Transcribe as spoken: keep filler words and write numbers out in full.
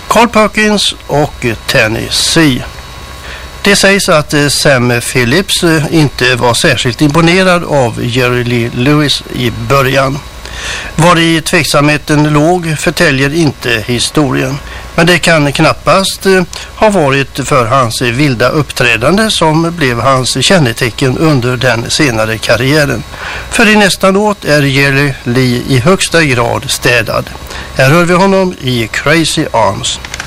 Carl Perkins och Tennessee. Det sägs att Sam Phillips inte var särskilt imponerad av Jerry Lee Lewis i början. Var i tveksamheten låg förtäljer inte historien. Men det kan knappast ha varit för hans vilda uppträdande som blev hans kännetecken under den senare karriären. För i nästa låt är Jerry Lee i högsta grad städad. Här hör vi honom i Crazy Arms.